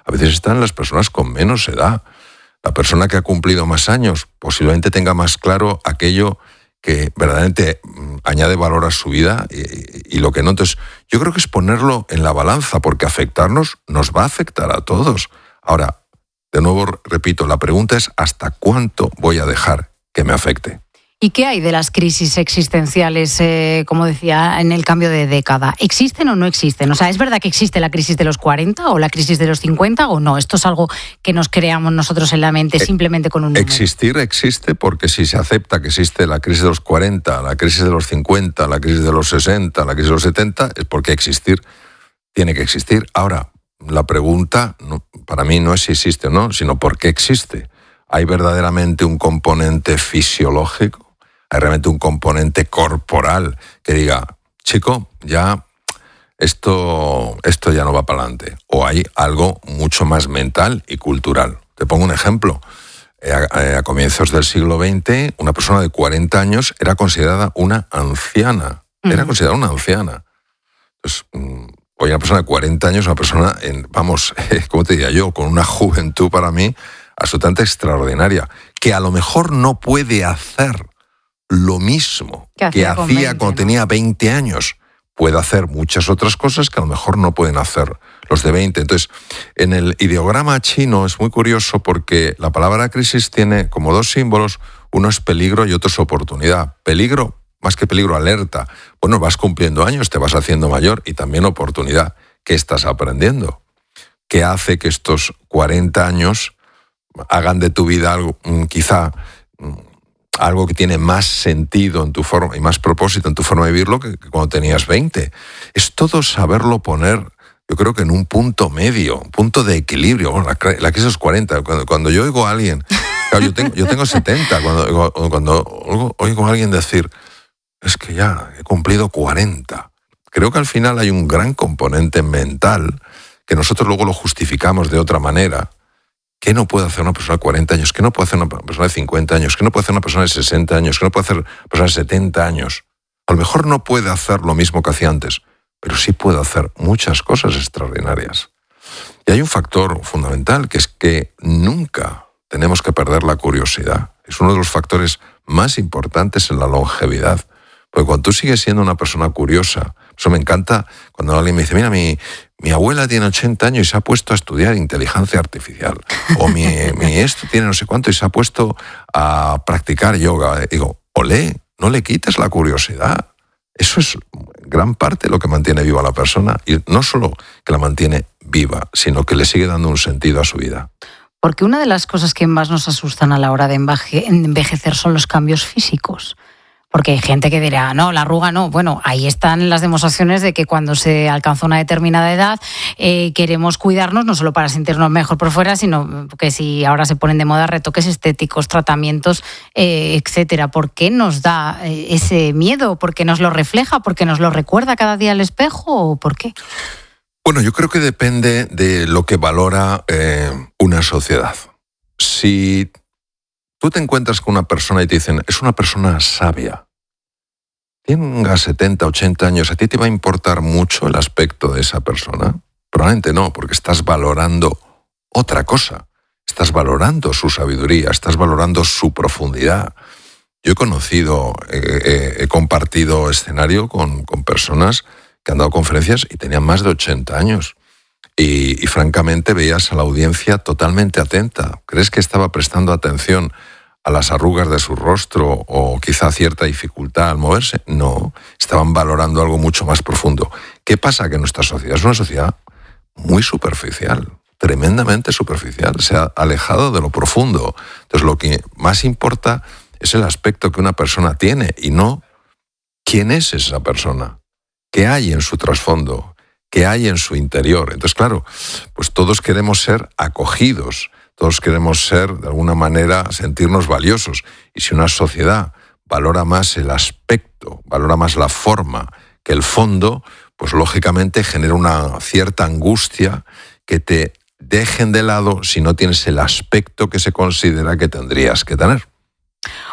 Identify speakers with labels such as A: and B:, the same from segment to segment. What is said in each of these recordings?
A: a veces están las personas con menos edad. La persona que ha cumplido más años posiblemente tenga más claro aquello que verdaderamente añade valor a su vida y lo que no. Entonces, yo creo que es ponerlo en la balanza, porque afectarnos nos va a afectar a todos. Ahora, de nuevo, repito, la pregunta es ¿hasta cuánto voy a dejar que me afecte?
B: ¿Y qué hay de las crisis existenciales, como decía, en el cambio de década? ¿Existen o no existen? O sea, ¿es verdad que existe la crisis de los 40 o la crisis de los 50 o no? ¿Esto es algo que nos creamos nosotros en la mente simplemente con un número?
A: Existir existe, porque si se acepta que existe la crisis de los 40, la crisis de los 50, la crisis de los 60, la crisis de los 70, es porque existir tiene que existir. Ahora, la pregunta para mí no es si existe o no, sino por qué existe. ¿Hay verdaderamente un componente fisiológico? ¿Hay realmente un componente corporal que diga, chico, ya esto ya no va para adelante? ¿O hay algo mucho más mental y cultural? Te pongo un ejemplo. A comienzos del siglo XX, una persona de 40 años era considerada una anciana. Era considerada una anciana. Entonces, hoy una persona de 40 años es una persona, ¿cómo te diría yo? Con una juventud para mí absolutamente extraordinaria, que a lo mejor no puede hacer lo mismo que hacía cuando tenía 20 años. Puede hacer muchas otras cosas que a lo mejor no pueden hacer los de 20. Entonces, en el ideograma chino es muy curioso porque la palabra crisis tiene como dos símbolos. Uno es peligro y otro es oportunidad. Peligro, más que peligro, alerta. Bueno, vas cumpliendo años, te vas haciendo mayor, y también oportunidad. ¿Qué estás aprendiendo? ¿Qué hace que estos 40 años hagan de tu vida algo, quizá algo que tiene más sentido en tu forma y más propósito en tu forma de vivirlo que cuando tenías 20? Es todo saberlo poner, yo creo que en un punto medio, un punto de equilibrio. Bueno, la crisis de los 40, cuando yo oigo a alguien, claro, yo tengo 70, cuando oigo a alguien decir, es que ya he cumplido 40, creo que al final hay un gran componente mental que nosotros luego lo justificamos de otra manera. ¿Qué no puede hacer una persona de 40 años? ¿Qué no puede hacer una persona de 50 años? ¿Qué no puede hacer una persona de 60 años? ¿Qué no puede hacer una persona de 70 años? A lo mejor no puede hacer lo mismo que hacía antes, pero sí puede hacer muchas cosas extraordinarias. Y hay un factor fundamental, que es que nunca tenemos que perder la curiosidad. Es uno de los factores más importantes en la longevidad. Porque cuando tú sigues siendo una persona curiosa, eso me encanta cuando alguien me dice, mira, mi abuela tiene 80 años y se ha puesto a estudiar inteligencia artificial. O mi esto tiene no sé cuánto y se ha puesto a practicar yoga. Digo, olé, no le quites la curiosidad. Eso es gran parte de lo que mantiene viva a la persona. Y no solo que la mantiene viva, sino que le sigue dando un sentido a su vida.
B: Porque una de las cosas que más nos asustan a la hora de envejecer son los cambios físicos. Porque hay gente que dirá, no, la arruga no. Bueno, ahí están las demostraciones de que cuando se alcanza una determinada edad queremos cuidarnos, no solo para sentirnos mejor por fuera, sino que si ahora se ponen de moda retoques estéticos, tratamientos, etcétera. ¿Por qué nos da ese miedo? ¿Por qué nos lo refleja? ¿Por qué nos lo recuerda cada día al espejo? ¿O por qué?
A: Bueno, yo creo que depende de lo que valora una sociedad. Si tú te encuentras con una persona y te dicen, es una persona sabia, tenga 70, 80 años, ¿a ti te va a importar mucho el aspecto de esa persona? Probablemente no, porque estás valorando otra cosa. Estás valorando su sabiduría, estás valorando su profundidad. Yo he compartido escenario con personas que han dado conferencias y tenían más de 80 años. Y francamente veías a la audiencia totalmente atenta. ¿Crees que estaba prestando atención a las arrugas de su rostro o quizá cierta dificultad al moverse? No, estaban valorando algo mucho más profundo. ¿Qué pasa? Que nuestra sociedad es una sociedad muy superficial, tremendamente superficial, se ha alejado de lo profundo. Entonces lo que más importa es el aspecto que una persona tiene y no quién es esa persona, qué hay en su trasfondo, qué hay en su interior. Entonces, claro, pues todos queremos ser acogidos, todos queremos ser, de alguna manera, sentirnos valiosos. Y si una sociedad valora más el aspecto, valora más la forma que el fondo, pues lógicamente genera una cierta angustia que te dejen de lado si no tienes el aspecto que se considera que tendrías que tener.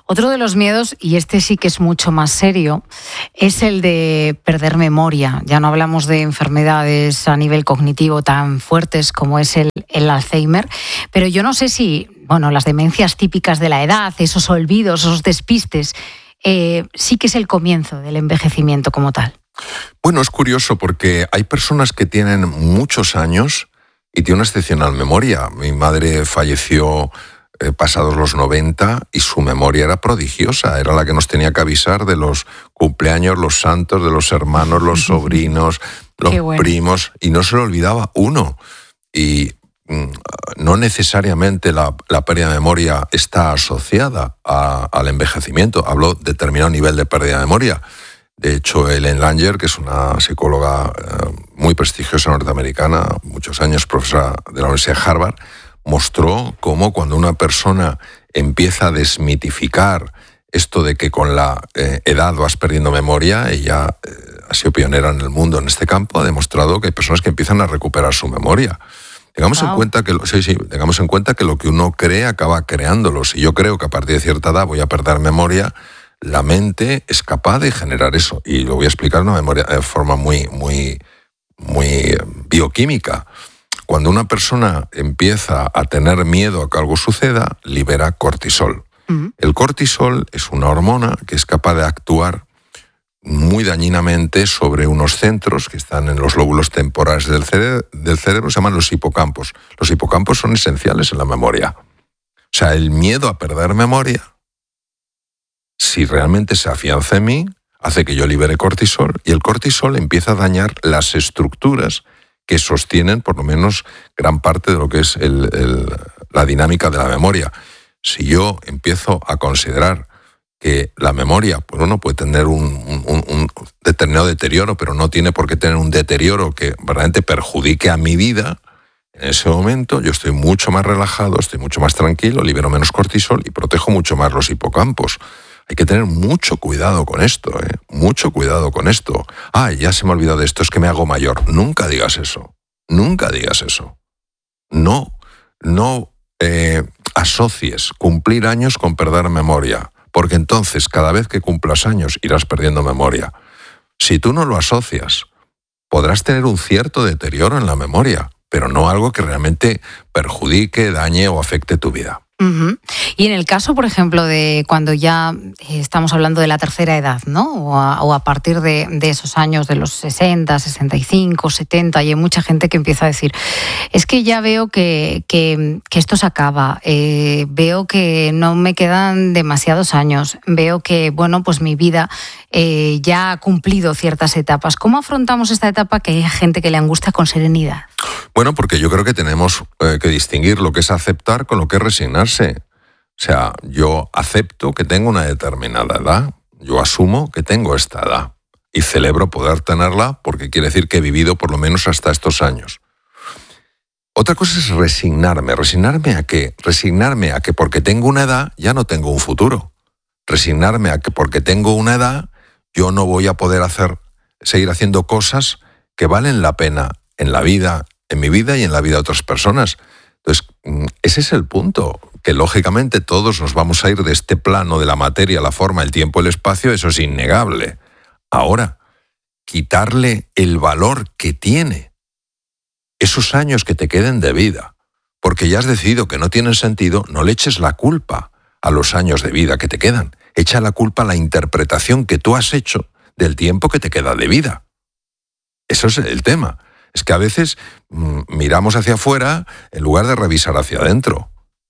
B: Otro de los miedos, y este sí que es mucho más serio, es el de perder memoria. Ya no hablamos de enfermedades a nivel cognitivo tan fuertes como es el Alzheimer, pero yo no sé si, las demencias típicas de la edad, esos olvidos, esos despistes, sí que es el comienzo del envejecimiento como tal.
A: Bueno, es curioso porque hay personas que tienen muchos años y tienen una excepcional memoria. Mi madre falleció pasados los 90 y su memoria era prodigiosa, era la que nos tenía que avisar de los cumpleaños, los santos, de los hermanos, los sobrinos, los primos, y no se le olvidaba uno. Y no necesariamente la pérdida de memoria está asociada al envejecimiento. Hablo de determinado nivel de pérdida de memoria. De hecho, Ellen Langer, que es una psicóloga muy prestigiosa norteamericana, muchos años profesora de la Universidad de Harvard, mostró cómo cuando una persona empieza a desmitificar esto de que con la edad vas perdiendo memoria, ella ha sido pionera en el mundo en este campo, ha demostrado que hay personas que empiezan a recuperar su memoria. Tengamos en cuenta que lo que uno cree acaba creándolo. Si yo creo que a partir de cierta edad voy a perder memoria, la mente es capaz de generar eso. Y lo voy a explicar de forma muy bioquímica. Cuando una persona empieza a tener miedo a que algo suceda, libera cortisol. El cortisol es una hormona que es capaz de actuar muy dañinamente sobre unos centros que están en los lóbulos temporales del cerebro, se llaman los hipocampos. Los hipocampos son esenciales en la memoria. O sea, el miedo a perder memoria, si realmente se afianza en mí, hace que yo libere cortisol, y el cortisol empieza a dañar las estructuras que sostienen por lo menos gran parte de lo que es la dinámica de la memoria. Si yo empiezo a considerar que la memoria, pues uno puede tener un determinado deterioro, pero no tiene por qué tener un deterioro que verdaderamente perjudique a mi vida, en ese momento yo estoy mucho más relajado, estoy mucho más tranquilo, libero menos cortisol y protejo mucho más los hipocampos. Hay que tener mucho cuidado con esto, mucho cuidado con esto. Ya se me ha olvidado de esto, es que me hago mayor. Nunca digas eso, nunca digas eso. No asocies cumplir años con perder memoria, porque entonces cada vez que cumplas años irás perdiendo memoria. Si tú no lo asocias, podrás tener un cierto deterioro en la memoria, pero no algo que realmente perjudique, dañe o afecte tu vida.
B: Uh-huh. Y en el caso, por ejemplo, de cuando ya estamos hablando de la tercera edad, ¿no? O a partir de esos años de los 60, 65, 70, y hay mucha gente que empieza a decir, es que ya veo que esto se acaba, veo que no me quedan demasiados años, veo que, pues mi vida ya ha cumplido ciertas etapas. ¿Cómo afrontamos esta etapa que hay gente que le angustia con serenidad?
A: Bueno, porque yo creo que tenemos que distinguir lo que es aceptar con lo que es resignarse. O sea, yo acepto que tengo una determinada edad, yo asumo que tengo esta edad y celebro poder tenerla porque quiere decir que he vivido por lo menos hasta estos años. Otra cosa es resignarme. ¿Resignarme a qué? Resignarme a que porque tengo una edad ya no tengo un futuro. Resignarme a que porque tengo una edad yo no voy a poder seguir haciendo cosas que valen la pena en la vida, en mi vida y en la vida de otras personas. Entonces, ese es el punto, que lógicamente todos nos vamos a ir de este plano de la materia, la forma, el tiempo, el espacio, eso es innegable. Ahora, quitarle el valor que tiene esos años que te queden de vida, porque ya has decidido que no tienen sentido, no le eches la culpa a los años de vida que te quedan. Echa la culpa a la interpretación que tú has hecho del tiempo que te queda de vida. Eso es el tema. Es que a veces miramos hacia afuera en lugar de revisar hacia adentro.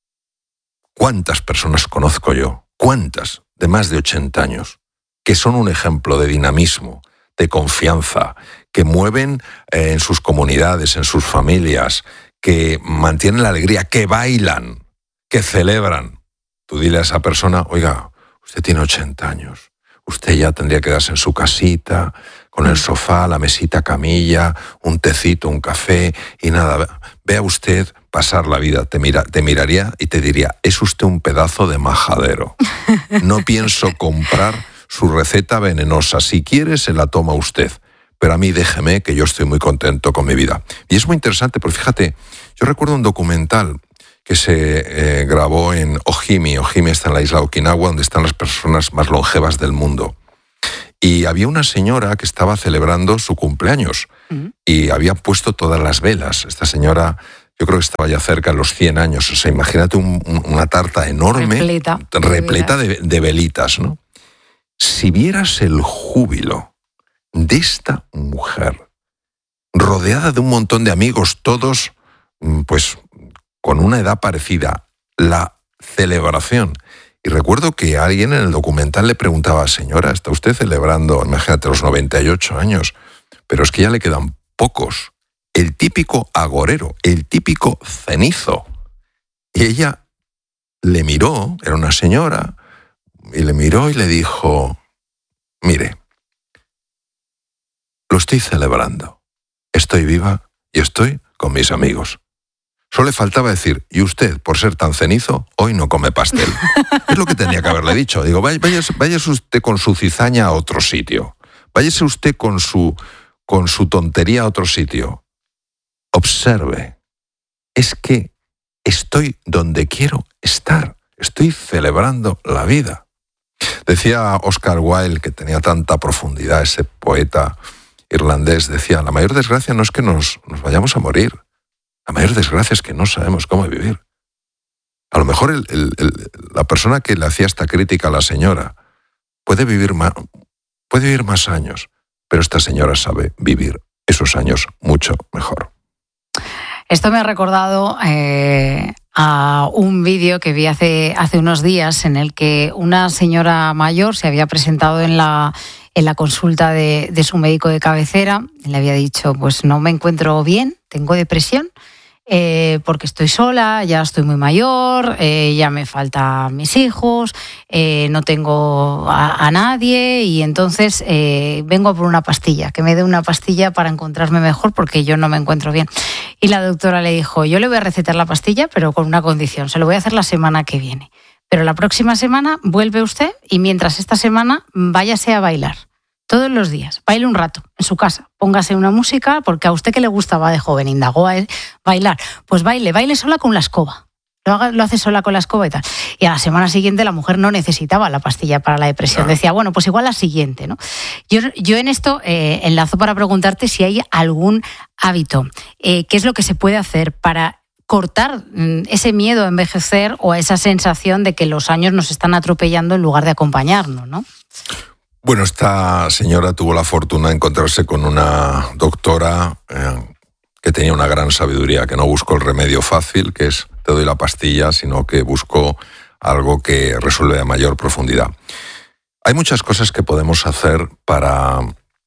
A: ¿Cuántas personas conozco yo? ¿Cuántas? De más de 80 años, que son un ejemplo de dinamismo, de confianza, que mueven en sus comunidades, en sus familias, que mantienen la alegría, que bailan, que celebran. Tú dile a esa persona, oiga, usted tiene 80 años, usted ya tendría que quedarse en su casita, con el sofá, la mesita camilla, un tecito, un café y nada. Vea usted pasar la vida, te miraría y te diría, es usted un pedazo de majadero. No pienso comprar su receta venenosa. Si quiere, se la toma usted. Pero a mí déjeme que yo estoy muy contento con mi vida. Y es muy interesante, porque fíjate, yo recuerdo un documental que se grabó en Ojimi. Ojimi está en la isla de Okinawa, donde están las personas más longevas del mundo. Y había una señora que estaba celebrando su cumpleaños y había puesto todas las velas. Esta señora, yo creo que estaba ya cerca de los 100 años. O sea, imagínate una tarta enorme, repleta de velitas, ¿no? Si vieras el júbilo de esta mujer, rodeada de un montón de amigos, todos, pues, con una edad parecida, la celebración. Y recuerdo que alguien en el documental le preguntaba, señora, ¿está usted celebrando, imagínate, los 98 años? Pero es que ya le quedan pocos. El típico agorero, el típico cenizo. Y ella le miró, era una señora, y le miró y le dijo, mire, lo estoy celebrando. Estoy viva y estoy con mis amigos. Solo le faltaba decir, y usted, por ser tan cenizo, hoy no come pastel. Es lo que tenía que haberle dicho. Digo, váyase usted con su cizaña a otro sitio. Váyase usted con su tontería a otro sitio. Observe. Es que estoy donde quiero estar. Estoy celebrando la vida. Decía Oscar Wilde, que tenía tanta profundidad, ese poeta irlandés, decía, la mayor desgracia no es que nos vayamos a morir. La mayor desgracia es que no sabemos cómo vivir. A lo mejor la persona que le hacía esta crítica a la señora puede vivir más años, pero esta señora sabe vivir esos años mucho mejor.
B: Esto me ha recordado a un vídeo que vi hace unos días en el que una señora mayor se había presentado en la consulta de su médico de cabecera. Le había dicho, pues no me encuentro bien, tengo depresión, porque estoy sola, ya estoy muy mayor, ya me faltan mis hijos, no tengo a nadie y entonces vengo por una pastilla, que me dé una pastilla para encontrarme mejor porque yo no me encuentro bien. Y la doctora le dijo, yo le voy a recetar la pastilla, pero con una condición, se lo voy a hacer la semana que viene. Pero la próxima semana vuelve usted y mientras esta semana váyase a bailar. Todos los días, baile un rato en su casa, póngase una música, porque a usted que le gustaba de joven, indagó a él, bailar, pues baile sola con la escoba, lo hace sola con la escoba y tal. Y a la semana siguiente la mujer no necesitaba la pastilla para la depresión, decía, bueno, pues igual la siguiente, ¿no? Yo en esto enlazo para preguntarte si hay algún hábito, qué es lo que se puede hacer para cortar ese miedo a envejecer o a esa sensación de que los años nos están atropellando en lugar de acompañarnos, ¿no?
A: Bueno, esta señora tuvo la fortuna de encontrarse con una doctora que tenía una gran sabiduría, que no buscó el remedio fácil, que es te doy la pastilla, sino que buscó algo que resuelve a mayor profundidad. Hay muchas cosas que podemos hacer para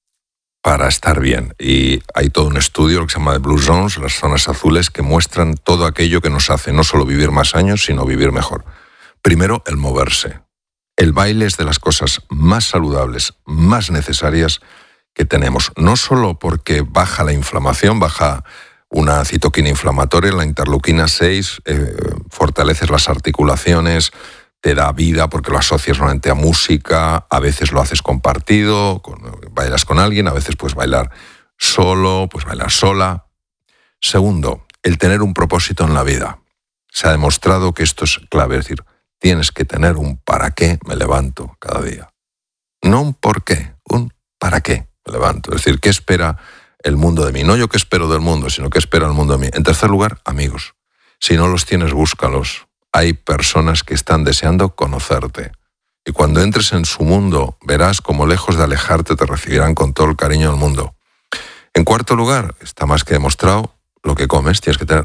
A: estar bien y hay todo un estudio que se llama The Blue Zones, las zonas azules, que muestran todo aquello que nos hace no solo vivir más años, sino vivir mejor. Primero, el moverse. El baile es de las cosas más saludables, más necesarias que tenemos. No solo porque baja la inflamación, baja una citoquina inflamatoria, la interleuquina 6, fortaleces las articulaciones, te da vida porque lo asocias normalmente a música, a veces lo haces compartido, bailas con alguien, a veces puedes bailar solo, puedes bailar sola. Segundo, el tener un propósito en la vida. Se ha demostrado que esto es clave, es decir, tienes que tener un para qué me levanto cada día. No un por qué, un para qué me levanto. Es decir, ¿qué espera el mundo de mí? No yo qué espero del mundo, sino qué espera el mundo de mí. En tercer lugar, amigos. Si no los tienes, búscalos. Hay personas que están deseando conocerte. Y cuando entres en su mundo, verás cómo lejos de alejarte te recibirán con todo el cariño del mundo. En cuarto lugar, está más que demostrado, lo que comes.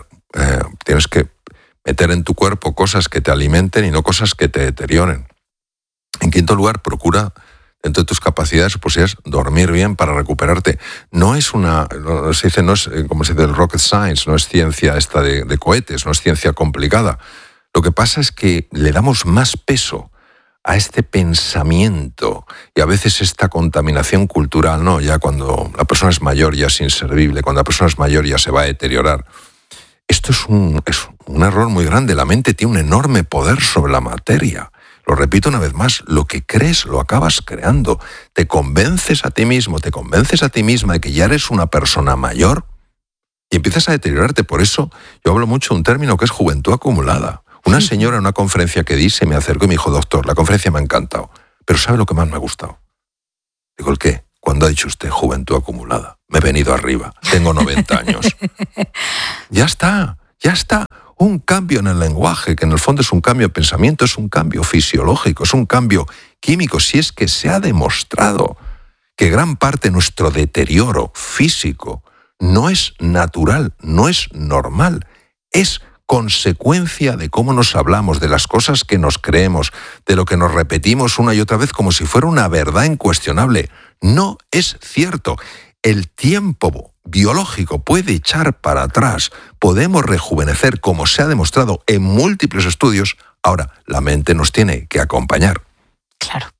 A: Tienes que meter en tu cuerpo cosas que te alimenten y no cosas que te deterioren. En quinto lugar, procura, dentro de tus capacidades o posibilidades, dormir bien para recuperarte. No es como se dice el rocket science, no es ciencia esta de cohetes, no es ciencia complicada. Lo que pasa es que le damos más peso a este pensamiento y a veces esta contaminación cultural, ¿no? Ya cuando la persona es mayor ya es inservible, cuando la persona es mayor ya se va a deteriorar. Esto es un error muy grande. La mente tiene un enorme poder sobre la materia. Lo repito una vez más, lo que crees lo acabas creando. Te convences a ti mismo, te convences a ti misma de que ya eres una persona mayor, Y empiezas a deteriorarte. Por eso yo hablo mucho de un término que es juventud acumulada. Una señora en una conferencia que di se me acercó y me dijo, doctor, la conferencia me ha encantado, pero ¿sabe lo que más me ha gustado? Digo, ¿el qué? Cuando ha dicho usted juventud acumulada. Me he venido arriba, tengo 90 años. Ya está. Un cambio en el lenguaje, que en el fondo es un cambio de pensamiento, es un cambio fisiológico, es un cambio químico. Si es que se ha demostrado que gran parte de nuestro deterioro físico no es natural, no es normal, es consecuencia de cómo nos hablamos, de las cosas que nos creemos, de lo que nos repetimos una y otra vez como si fuera una verdad incuestionable. No es cierto. El tiempo biológico puede echar para atrás, podemos rejuvenecer como se ha demostrado en múltiples estudios. Ahora, la mente nos tiene que acompañar.
B: Claro.